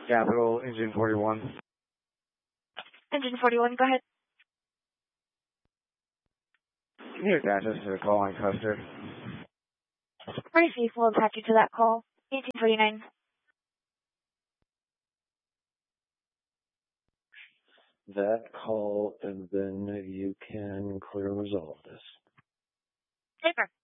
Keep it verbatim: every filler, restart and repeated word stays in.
Capital, Engine forty-one. Engine forty-one, go ahead. Can you attach us to the call on Custer? Receive, we'll attach you to that call. eighteen forty-nine. That call, and then you can clear resolve this. Paper.